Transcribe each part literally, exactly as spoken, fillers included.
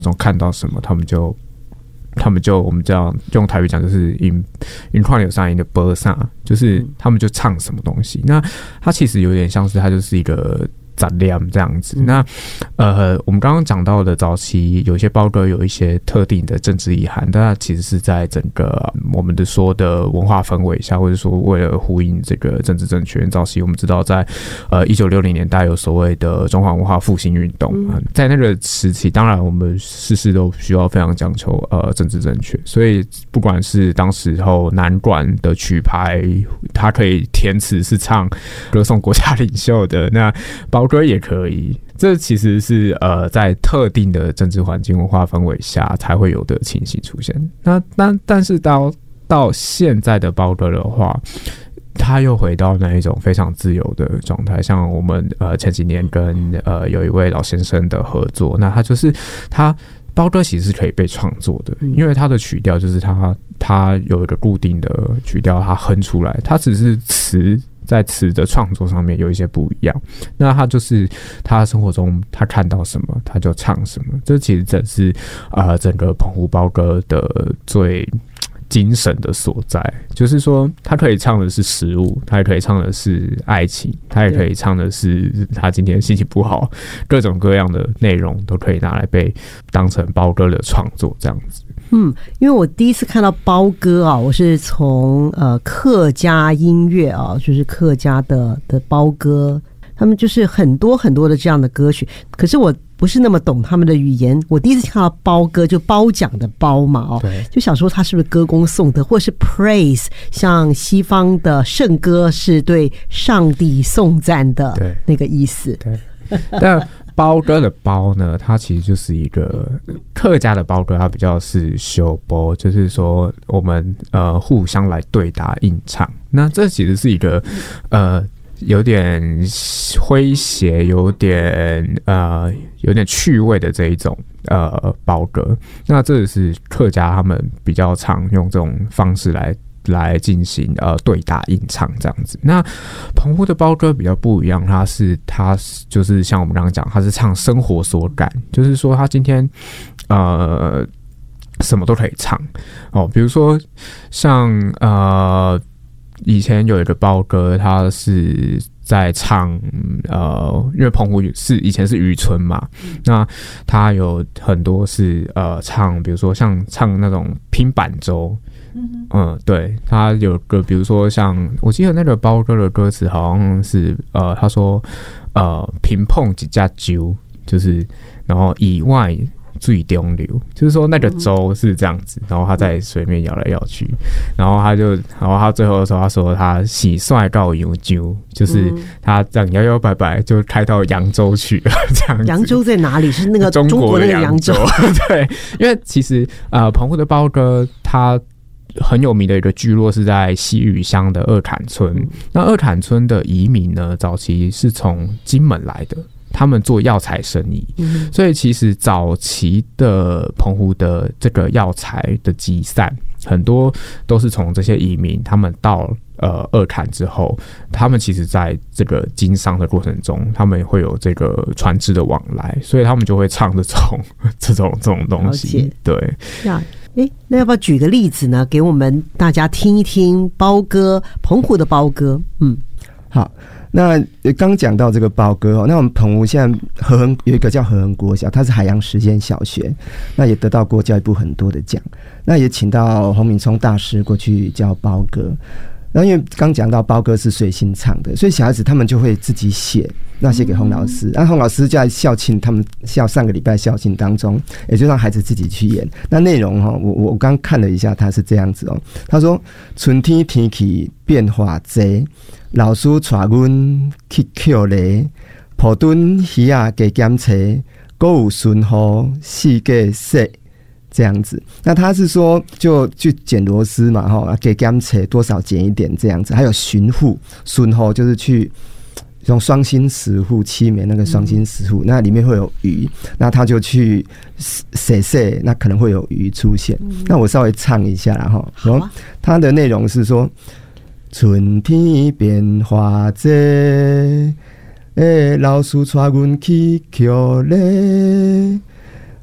中看到什么，他们就。他们就我们这样用台语讲，就是因因矿有上音的播上，就是他们就唱什么东西。那它其实有点像是它就是一个杂念这样子。那呃，我们刚刚讲到的早期有些包歌有一些特定的政治意涵，但它其实是在整个我们的说的文化氛围下，或者说为了呼应这个政治正确。早期我们知道在呃一九六零年代有所谓的中华文化复兴运动、嗯，在那个时期，当然我们事事都需要非常讲求呃政治正确，所以不管是当时候南管的曲牌，它可以填词是唱歌颂国家领袖的，那包歌也可以。这其实是呃在特定的政治环境文化氛围下才会有的情形出现。那但但是到到现在的包歌的话，他又回到那一种非常自由的状态。像我们呃前几年跟呃有一位老先生的合作，那他就是他包歌其实是可以被创作的，因为他的曲调就是他他有一个固定的曲调，他哼出来，他只是词。在词的创作上面有一些不一样，那他就是他生活中他看到什么他就唱什么，这其实正是呃整个澎湖包歌的最精神的所在，就是说他可以唱的是食物，他也可以唱的是爱情，他也可以唱的是他今天心情不好，各种各样的内容都可以拿来被当成包歌的创作这样子。 嗯，因为我第一次看到包歌啊，我是从呃客家音乐啊，就是客家的的包歌，他们就是很多很多的这样的歌曲，可是我不是那么懂他们的语言。我第一次看到包歌，就褒奖的褒嘛，哦，就想说他是不是歌功颂德，或是 praise， 像西方的圣歌是对上帝颂赞的那个意思。 对，但包歌的包呢，它其实就是一个客家的包歌，它比较是修波，就是说我们呃互相来对答应唱。那这其实是一个呃有点诙谐、有点呃有点趣味的这一种呃包歌。那这是客家他们比较常用这种方式来。来进行呃对答应唱这样子。那澎湖的包歌比较不一样，它是它就是像我们刚刚讲，它是唱生活所感，就是说他今天呃什么都可以唱哦，比如说像呃以前有一个包歌，它是在唱呃，因为澎湖是以前是渔村嘛，那它有很多是呃唱，比如说像唱那种拼板舟。嗯，对，他有个，比如说像我记得那个包歌的歌词好像是呃，他说呃，平碰几架舟，就是然后以外最中流，就是说那个舟是这样子，然后他在水面摇来摇去，然后他就，然后他最后的时候他说他洗帅到扬州，就是他这样摇摇摆摆就开到扬州去了，这样子。 扬州在哪里？是那个中国的扬州。 对，因为其实呃，澎湖的包歌它。很有名的一个聚落是在西屿乡的二坎村。那二坎村的移民呢，早期是从金门来的，他们做药材生意，嗯、所以其实早期的澎湖的这个药材的集散，很多都是从这些移民他们到呃二坎之后，他们其实在这个经商的过程中，他们会有这个船只的往来，所以他们就会唱这种这种这种东西，对。 哎，那要不要举个例子呢？给我们大家听一听包歌，澎湖的包歌。嗯， 好。那刚讲到这个包歌哦，那我们澎湖现在和恒有一个叫和恒国小，它是海洋实验小学，那也得到过教育部很多的奖，那也请到洪敏聪大师过去教包歌。那因为刚讲到包歌是随心唱的，所以小孩子他们就会自己写，那写给洪老师，那洪老师在校庆，他们校上个礼拜校庆当中，也就让孩子自己去演。那内容哈，我我刚看了一下，他是这样子哦。他说：春天天气变化多，老师带阮去捡螺，埔墩鱼仔加检查，还有顺雨四界洗。这样子，那他是说就去捡螺丝嘛，哈，给检查多少捡一点这样子，还有巡护，巡护就是去用双心石斛七枚那个双心石斛、嗯，那里面会有鱼，那他就去洗洗，那可能会有鱼出现。嗯、那我稍微唱一下啦哈，好、啊，它的内容是说，春天变化多，诶，老师带阮去捡螺。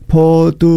坡都